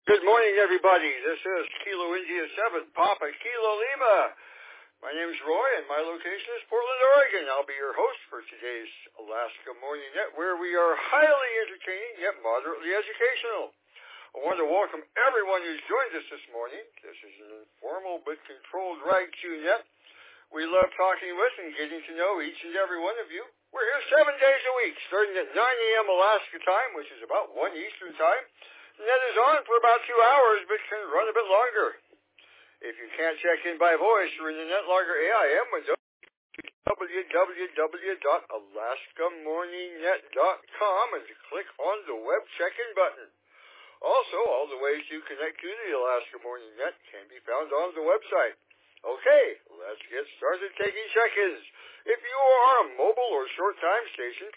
Good morning, everybody. This is Kilo India 7, Papa Kilo Lima. My name's Roy, and my location is Portland, Oregon. I'll be your host for today's Alaska Morning Net, where we are highly entertaining, yet moderately educational. I want to welcome everyone who's joined us this morning. This is an informal but controlled ride-to net. We love talking with and getting to know each and every one of you. We're here 7 days a week, starting at 9 a.m. Alaska time, which is about 1 Eastern time. Net is on for about 2 hours, but can run a bit longer. If you can't check in by voice, you're in the NetLogger AIM window, www.alaskamorningnet.com, and click on the web check-in button. Also, all the ways to connect to the Alaska Morning Net can be found on the website. Okay, let's get started taking check-ins. If you are a mobile or short-time station,